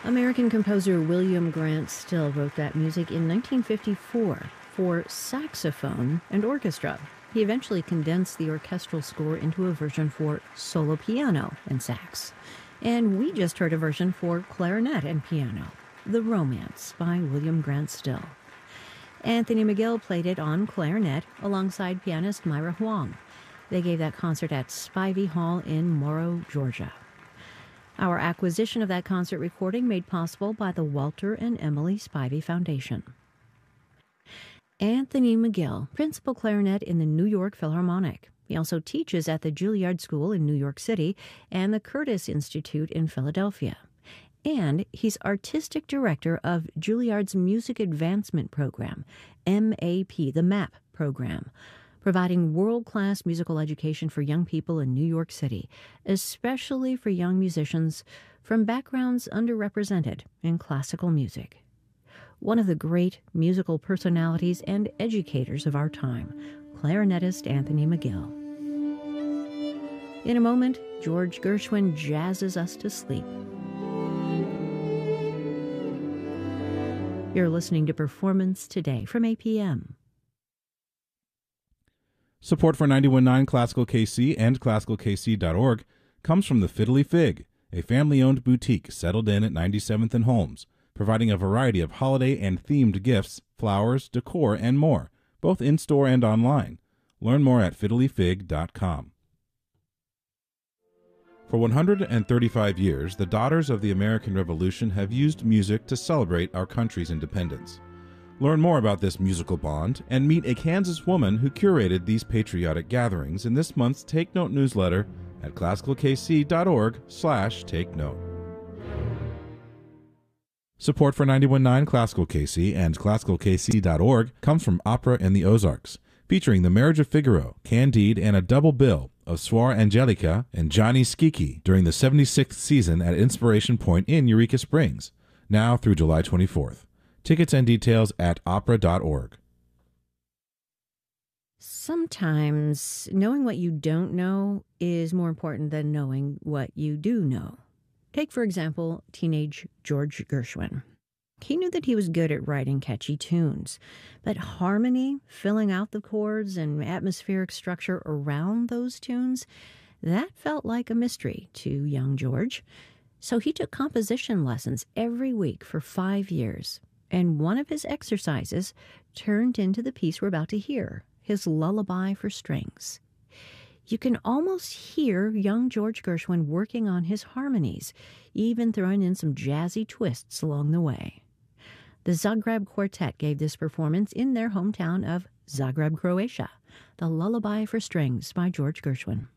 American composer William Grant Still wrote that music in 1954 for saxophone and orchestra. He eventually condensed the orchestral score into a version for solo piano and sax. And we just heard a version for clarinet and piano, The Romance by William Grant Still. Anthony McGill played it on clarinet alongside pianist Myra Huang. They gave that concert at Spivey Hall in Morrow, Georgia. Our acquisition of that concert recording made possible by the Walter and Emily Spivey Foundation. Anthony McGill, principal clarinet in the New York Philharmonic. He also teaches at the Juilliard School in New York City and the Curtis Institute in Philadelphia. And he's artistic director of Juilliard's Music Advancement Program, MAP, the MAP program, providing world-class musical education for young people in New York City, especially for young musicians from backgrounds underrepresented in classical music. One of the great musical personalities and educators of our time, clarinetist Anthony McGill. In a moment, George Gershwin jazzes us to sleep. You're listening to Performance Today from APM. Support for 91.9 Classical KC and ClassicalKC.org comes from the Fiddly Fig, a family-owned boutique settled in at 97th and Holmes, providing a variety of holiday and themed gifts, flowers, decor, and more, both in-store and online. Learn more at fiddlyfig.com. For 135 years, the Daughters of the American Revolution have used music to celebrate our country's independence. Learn more about this musical bond and meet a Kansas woman who curated these patriotic gatherings in this month's Take Note newsletter at classicalkc.org/takenote. Support for 91.9 Classical KC and ClassicalKC.org comes from Opera in the Ozarks, featuring The Marriage of Figaro, Candide, and a double bill of Suor Angelica and Johnny Skiki during the 76th season at Inspiration Point in Eureka Springs, now through July 24th. Tickets and details at opera.org. Sometimes knowing what you don't know is more important than knowing what you do know. Take, for example, teenage George Gershwin. He knew that he was good at writing catchy tunes, but harmony, filling out the chords, and atmospheric structure around those tunes, that felt like a mystery to young George. So he took composition lessons every week for 5 years. And one of his exercises turned into the piece we're about to hear, his Lullaby for Strings. You can almost hear young George Gershwin working on his harmonies, even throwing in some jazzy twists along the way. The Zagreb Quartet gave this performance in their hometown of Zagreb, Croatia, the Lullaby for Strings by George Gershwin.